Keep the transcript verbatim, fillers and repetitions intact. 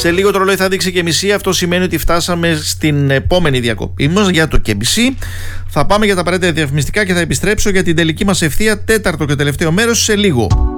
Σε λίγο το ρολόι θα δείξει και μισή. Αυτό σημαίνει ότι φτάσαμε στην επόμενη διακοπή μας για το και μισή. Θα πάμε για τα απαραίτητα διαφημιστικά και θα επιστρέψω για την τελική μας ευθεία, τέταρτο και τελευταίο μέρος, σε λίγο.